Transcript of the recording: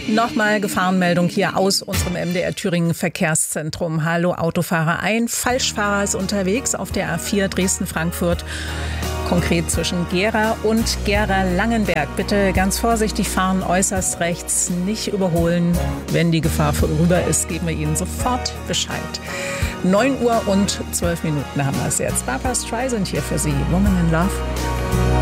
Nochmal Gefahrenmeldung hier aus unserem MDR Thüringen Verkehrszentrum. Hallo Autofahrer, ein Falschfahrer ist unterwegs auf der A4 Dresden-Frankfurt. Konkret zwischen Gera und Gera-Langenberg. Bitte ganz vorsichtig fahren, äußerst rechts, nicht überholen. Wenn die Gefahr vorüber ist, geben wir Ihnen sofort Bescheid. 9 Uhr und 12 Minuten haben wir es jetzt. Barbra Streisand hier für Sie. Woman in Love.